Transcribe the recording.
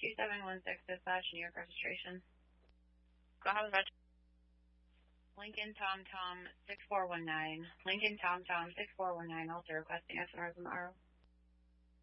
2716 dispatch, New York registration. Go ahead with that. Lincoln Tom Tom 6419. Lincoln Tom Tom 6419, also requesting SNR from the RO.